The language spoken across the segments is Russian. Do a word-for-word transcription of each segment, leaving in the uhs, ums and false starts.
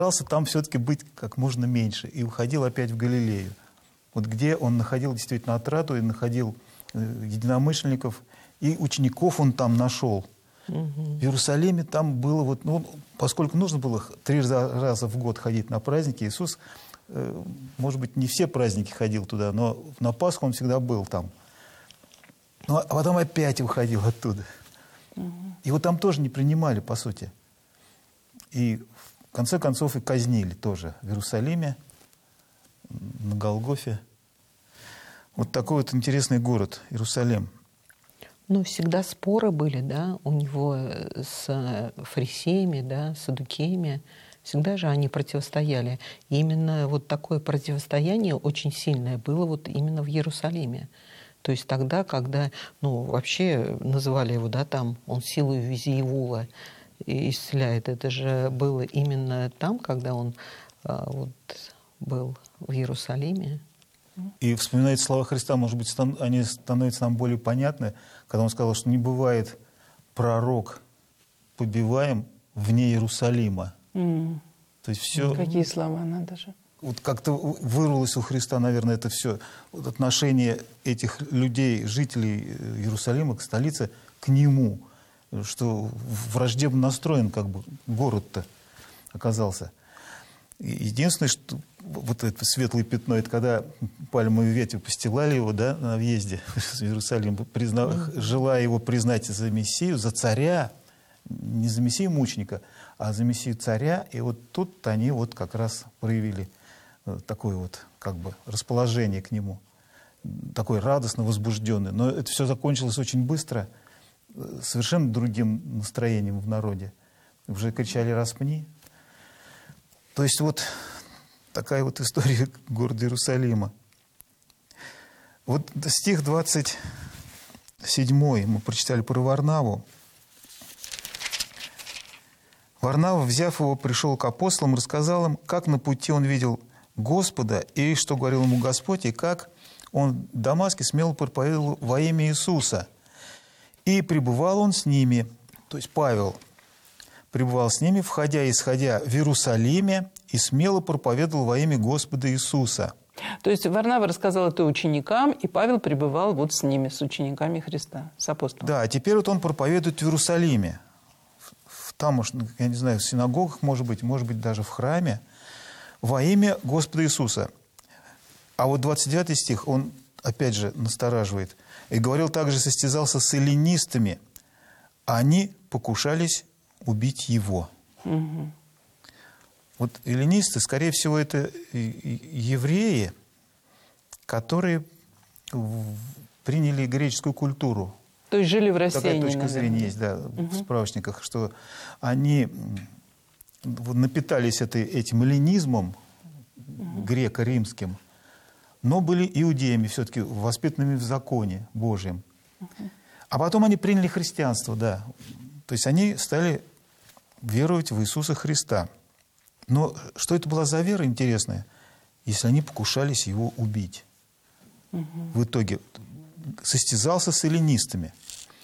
старался там все-таки быть как можно меньше и уходил опять в Галилею. Вот где он находил действительно отраду, и находил единомышленников, и учеников он там нашел. Угу. В Иерусалиме там было, вот, ну, поскольку нужно было три раза в год ходить на праздники, Иисус, э, может быть, не все праздники ходил туда, но на Пасху он всегда был там. Ну, а потом опять уходил оттуда. Угу. Его там тоже не принимали, по сути. И в конце концов и казнили тоже в Иерусалиме, на Голгофе. Вот такой вот интересный город Иерусалим. Ну, всегда споры были, да, у него с фарисеями, да, с саддукеями. Всегда же они противостояли. И именно вот такое противостояние очень сильное было вот именно в Иерусалиме. То есть тогда, когда, ну, вообще называли его, да, там, он силой Визиевула исцеляет. Это же было именно там, когда он а, вот был в Иерусалиме. И вспоминать слова Христа, может быть, стан, они становятся нам более понятны, когда он сказал, что не бывает пророк побиваем вне Иерусалима. Mm. То есть все... Какие слова надо же. Вот как-то вырвалось у Христа, наверное, это все. Вот отношение этих людей, жителей Иерусалима, к столице, к нему. Что враждебно настроен как бы город-то оказался. Единственное, что вот это светлое пятно, это когда пальмовые ветви постилали его, да, на въезде в Иерусалим, призна... mm-hmm. желая его признать за Мессию, за царя, не за Мессию мученика, а за Мессию царя. И вот тут они вот как раз проявили такое вот как бы расположение к нему, такой радостно возбужденный. Но это все закончилось очень быстро, совершенно другим настроением в народе. Уже кричали «распни». То есть вот такая вот история города Иерусалима. Вот стих двадцать седьмой мы прочитали про Варнаву. Варнава, взяв его, пришел к апостолам, рассказал им, как на пути он видел Господа, и что говорил ему Господь, и как он в Дамаске смело проповедовал во имя Иисуса. И пребывал он с ними, то есть Павел пребывал с ними, входя и исходя в Иерусалиме, и смело проповедовал во имя Господа Иисуса. То есть Варнава рассказал это ученикам, и Павел пребывал вот с ними, с учениками Христа, с апостолом. Да, а теперь вот он проповедует в Иерусалиме. В тамошних, я не знаю, в синагогах, может быть, может быть, даже в храме, во имя Господа Иисуса. А вот двадцать девятый стих, он опять же настораживает. «И говорил также, состязался с эллинистами. Они покушались убить его». Угу. Вот эллинисты, скорее всего, это евреи, которые приняли греческую культуру. То есть жили в рассеянии, такая точка наверное. Зрения есть, да, угу. в справочниках, что они напитались этой, этим эллинизмом угу. греко-римским, но были иудеями, все-таки воспитанными в законе Божьем. Угу. А потом они приняли христианство, да. То есть они стали веровать в Иисуса Христа. Но что это была за вера, интересная, если они покушались его убить? Угу. В итоге состязался с эллинистами.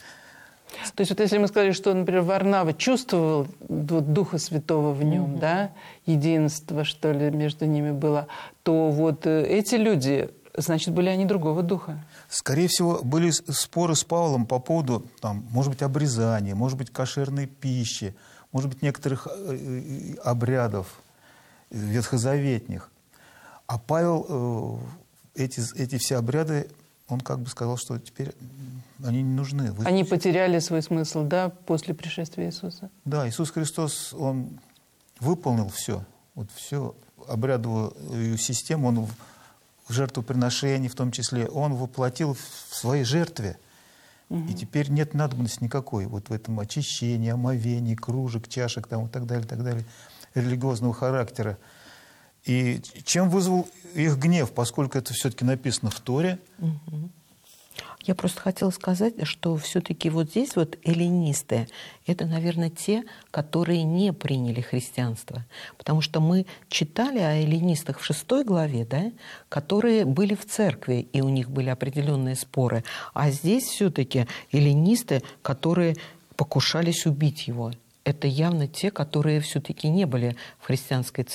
То есть вот если мы сказали, что, например, Варнава чувствовал вот, Духа Святого в нем, угу. да, единство, что ли, между ними было, то вот эти люди, значит, были они другого духа. Скорее всего, были споры с Павлом по поводу, там, может быть, обрезания, может быть, кошерной пищи, может быть, некоторых обрядов ветхозаветных. А Павел э, эти, эти все обряды, он как бы сказал, что теперь они не нужны. Вы... Они потеряли свой смысл, да, после пришествия Иисуса? Да, Иисус Христос, Он выполнил все. Вот все, обрядовую систему, Он в жертвоприношении в том числе, Он воплотил в своей жертве. Угу. И теперь нет надобности никакой вот в этом очищении, омовении, кружек, чашек там, и так далее, так далее, религиозного характера. И чем вызвал их гнев, поскольку это все-таки написано в Торе? Угу. Я просто хотела сказать, что все-таки вот здесь вот эллинисты – это, наверное, те, которые не приняли христианство. Потому что мы читали о эллинистах в шестой главе, да, которые были в церкви, и у них были определенные споры. А здесь все-таки эллинисты, которые покушались убить его. Это явно те, которые все-таки не были в христианской церкви.